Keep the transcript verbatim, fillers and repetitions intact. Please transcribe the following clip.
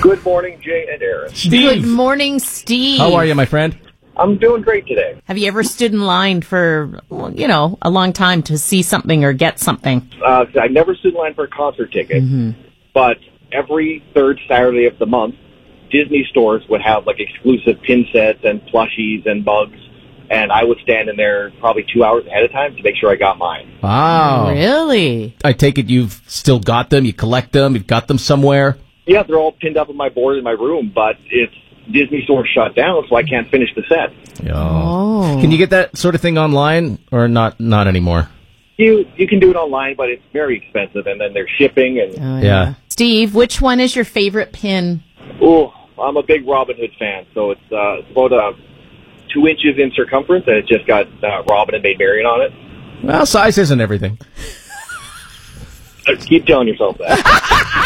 Good morning, Jay and Aaron. Steve. Good morning, Steve. How are you, my friend? I'm doing great today. Have you ever stood in line for, well, you know, a long time to see something or get something? Uh, I never stood in line for a concert ticket, mm-hmm. but every third Saturday of the month, Disney stores would have like exclusive pin sets and plushies and mugs, and I would stand in there probably two hours ahead of time to make sure I got mine. Wow. Really? I take it you've still got them, you collect them, you've got them somewhere? Yeah, they're all pinned up on my board in my room, but it's Disney store shut down, so I can't finish the set. Oh. Can you get that sort of thing online, or not Not anymore? You you can do it online, but it's very expensive, and then there's shipping. and Oh, yeah. Yeah. Steve, which one is your favorite pin? Oh, I'm a big Robin Hood fan, so it's, uh, it's about uh, two inches in circumference, and it's just got uh, Robin and Maid Marian on it. Well, size isn't everything. Keep telling yourself that.